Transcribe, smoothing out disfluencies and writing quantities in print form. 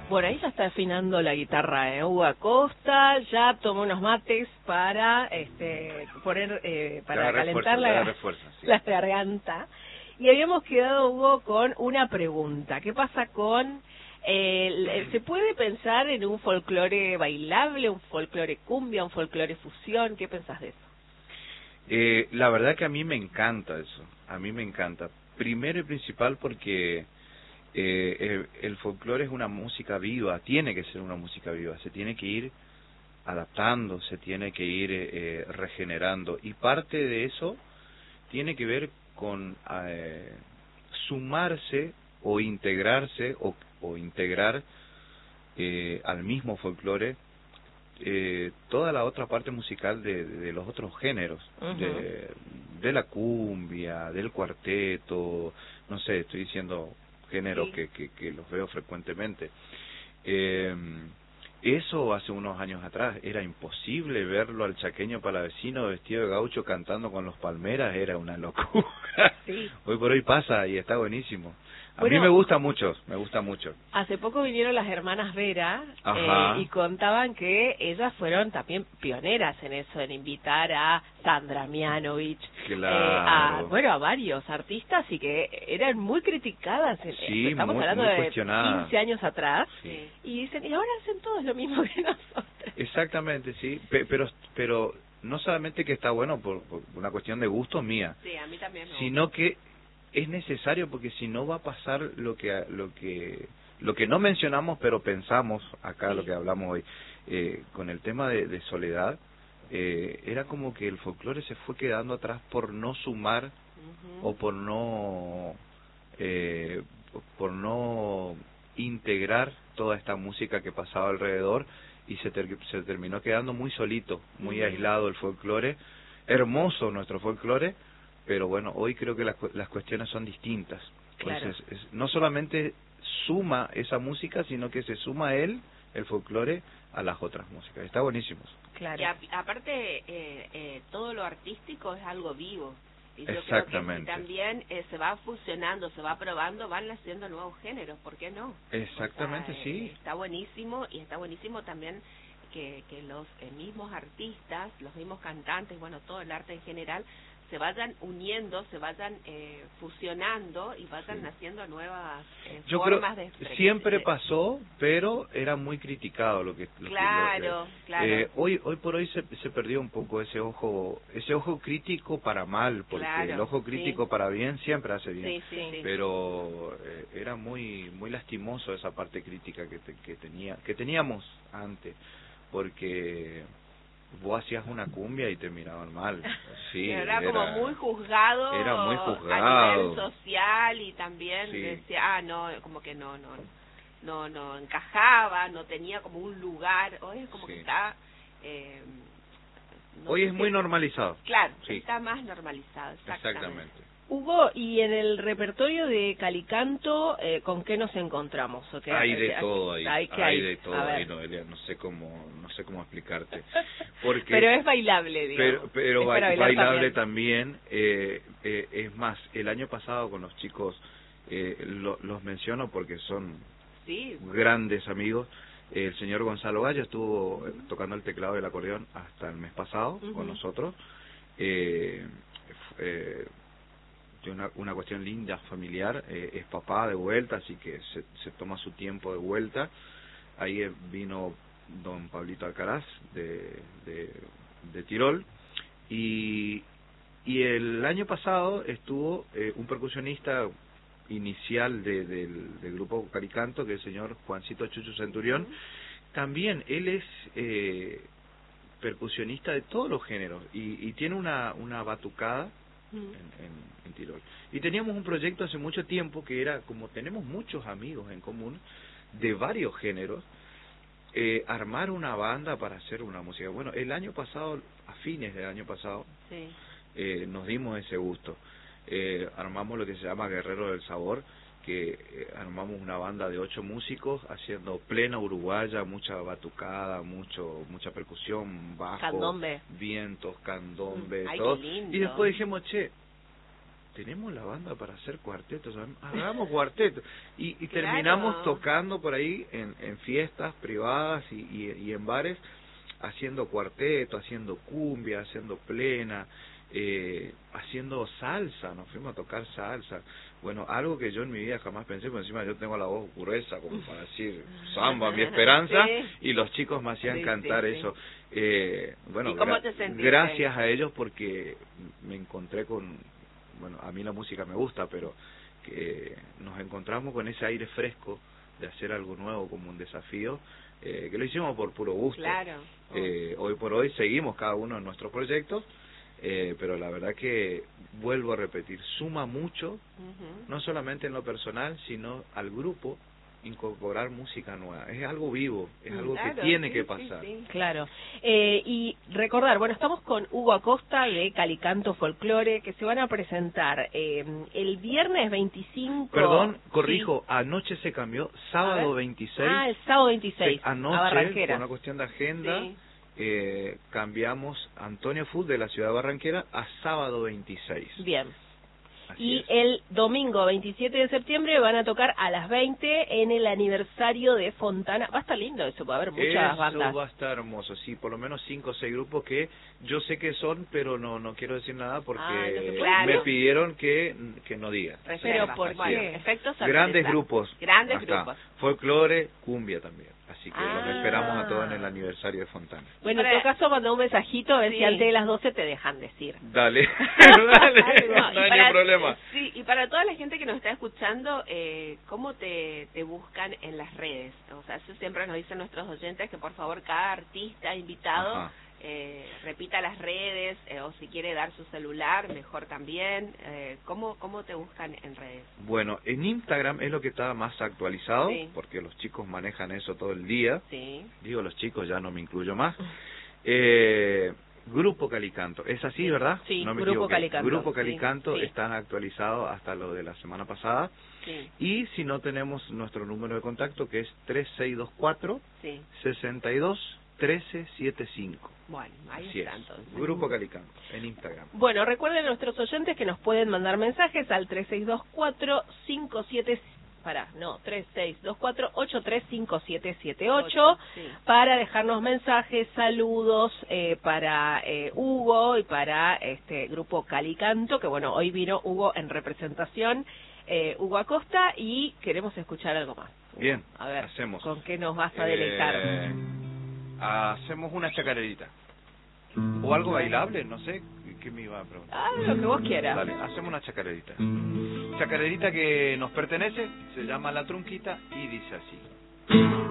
Bueno, ahí ya está afinando la guitarra, Hugo Acosta, ya tomó unos mates para poner, para calentar la garganta. Y habíamos quedado, Hugo, con una pregunta. ¿Qué pasa con... ¿se puede pensar en un folclore bailable, un folclore cumbia, un folclore fusión? ¿Qué pensás de eso? La verdad que a mí me encanta eso, a mí me encanta. Primero y principal porque el folclore es una música viva, tiene que ser una música viva, se tiene que ir adaptando, se tiene que ir regenerando. Y parte de eso tiene que ver con sumarse o integrarse o integrar al mismo folclore toda la otra parte musical de los otros géneros, de la cumbia, del cuarteto, no sé, estoy diciendo géneros que los veo frecuentemente. Eso hace unos años atrás era imposible verlo al chaqueño palavecino vestido de gaucho cantando con los palmeras, era una locura. Sí. Hoy por hoy pasa y está buenísimo. A mí me gusta mucho, me gusta mucho. Hace poco vinieron las hermanas Vera y contaban que ellas fueron también pioneras en eso, en invitar a Sandra Mianovich, a varios artistas y que eran muy criticadas. Sí, estamos hablando de 15 años atrás y dicen, y ahora hacen todos lo mismo que nosotros. Exactamente, sí, pero no solamente que está bueno por una cuestión de gusto mía, sí, a mí también sino que es necesario porque si no va a pasar lo que no mencionamos pero pensamos acá, lo que hablamos hoy con el tema de Soledad, era como que el folclore se fue quedando atrás por no sumar o por no integrar toda esta música que pasaba alrededor y se terminó quedando muy solito, muy aislado el folclore. Hermoso nuestro folclore, pero bueno, hoy creo que las cuestiones son distintas. Claro. No solamente suma esa música, sino que se suma el folclore a las otras músicas. Está buenísimo. Claro. Y aparte, todo lo artístico es algo vivo. Y yo Exactamente. creo que también se va fusionando, se va probando, van naciendo nuevos géneros, ¿por qué no? Exactamente, sí. Está buenísimo, y está buenísimo también que los mismos artistas, los mismos cantantes, bueno, todo el arte en general, se vayan uniendo, se vayan fusionando y vayan naciendo nuevas Yo formas creo, de expresión. Siempre pasó, pero era muy criticado lo que... Claro. Hoy por hoy se perdió un poco ese ojo crítico para mal, porque el ojo crítico para bien siempre hace bien. Sí. Pero era muy lastimoso esa parte crítica que teníamos antes, porque vos hacías una cumbia y te miraban mal. Sí, era como muy juzgado. Era muy juzgado. A nivel social, y también decía, no, como que no encajaba, no tenía como un lugar. Hoy es como que está... hoy es muy normalizado. Claro, está más normalizado, exactamente. Hugo, y en el repertorio de Calicanto, ¿con qué nos encontramos? Hay de todo ahí. Hay de todo ahí, Noelia, no sé cómo explicarte. Porque, pero es bailable, digamos. Pero bailable también. Es más, el año pasado con los chicos, los menciono porque son grandes amigos. El señor Gonzalo Gallo estuvo tocando el teclado y el acordeón hasta el mes pasado con nosotros. Una cuestión linda, familiar, es papá de vuelta, así que se toma su tiempo de vuelta. Ahí vino don Pablito Alcaraz de Tirol, y el año pasado estuvo un percusionista inicial del grupo Calicanto, que es el señor Juancito Chucho Centurión. También él es percusionista de todos los géneros y tiene una batucada en Tirol. Y teníamos un proyecto hace mucho tiempo que era, como tenemos muchos amigos en común de varios géneros, armar una banda para hacer una música. Bueno, el año pasado, a fines del año pasado, nos dimos ese gusto. Armamos lo que se llama Guerrero del Sabor, que armamos una banda de 8 músicos haciendo plena uruguaya, mucha batucada, mucha percusión, bajo, candombe, vientos, candombe, Ay, todo. qué lindo. Y después dijimos, tenemos la banda para hacer cuartetos, hagamos cuartetos. Y terminamos tocando por ahí en fiestas privadas y en bares, haciendo cuarteto, haciendo cumbia, haciendo plena, haciendo salsa, nos fuimos a tocar salsa. Bueno, algo que yo en mi vida jamás pensé, por encima yo tengo la voz gruesa como para decir samba, mi esperanza, y los chicos me hacían cantar eso. Bueno, gracias a ellos, porque me encontré con, bueno, a mí la música me gusta, pero que nos encontramos con ese aire fresco de hacer algo nuevo como un desafío, que lo hicimos por puro gusto. Claro. Hoy por hoy seguimos cada uno en nuestros proyectos, pero la verdad que, vuelvo a repetir, suma mucho, no solamente en lo personal, sino al grupo, incorporar música nueva. Es algo vivo, es algo que tiene que pasar. Claro. Y recordar, bueno, estamos con Hugo Acosta de Calicanto Folclore, que se van a presentar el viernes 25... Perdón, corrijo, anoche se cambió, sábado 26. Ah, el sábado 26, anoche, a Barranquera. Por una cuestión de agenda, cambiamos Antonio Food de la ciudad de Barranquera a sábado 26. Bien. Así y es. El domingo 27 de septiembre van a tocar a las 20 en el aniversario de Fontana. Va a estar lindo eso, va a haber muchas bandas. Eso va a estar hermoso, sí, por lo menos 5 o 6 grupos que yo sé que son, pero no quiero decir nada porque me pidieron que no diga. Pero ¿por qué? Efectos grandes grupos. Grandes grupos. Folclore, cumbia también. Así que los esperamos a todos en el aniversario de Fontana. Bueno, en todo caso, manda un mensajito a ver si antes de las 12 te dejan decir. Dale, dale, no hay ningún problema. Sí, y para toda la gente que nos está escuchando, ¿cómo te buscan en las redes? O sea, eso siempre nos dicen nuestros oyentes, que por favor cada artista invitado repita las redes, o si quiere dar su celular, mejor también. ¿Cómo te buscan en redes? Bueno, en Instagram es lo que está más actualizado, porque los chicos manejan eso todo el día. Digo los chicos, ya no me incluyo más. Grupo Calicanto, es así, ¿verdad? Sí, no me Grupo Calicanto. Grupo Calicanto están actualizados hasta lo de la semana pasada. Y si no, tenemos nuestro número de contacto, que es 3624 62 1375. Bueno, ahí así está, es. entonces. Grupo Calicanto, en Instagram. Bueno, recuerden a nuestros oyentes que nos pueden mandar mensajes al 3624-835778 para dejarnos mensajes, saludos para Hugo y para este Grupo Calicanto, que bueno, hoy vino Hugo en representación, Hugo Acosta, y queremos escuchar algo más. Bien, a ver, hacemos. ¿Con qué nos vas a deleitar? Hacemos una chacarerita. O algo bailable, no sé, ¿qué me iba a preguntar? Lo que vos quieras. Dale, hacemos una chacarerita. Chacarerita que nos pertenece, se llama La Trunquita y dice así.